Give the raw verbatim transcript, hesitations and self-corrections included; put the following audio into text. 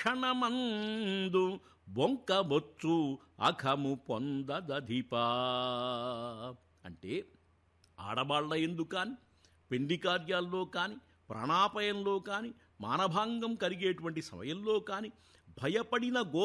క్షణమందు బొంకబొచ్చు అఖము పొందదధిపా. అంటే ఆడవాళ్ల ఎందు కాని, పెండి కార్యాల్లో కాని, ప్రాణాపాయంలో కాని, మానభంగం కలిగేటువంటి సమయంలో కాని భయపడిన గో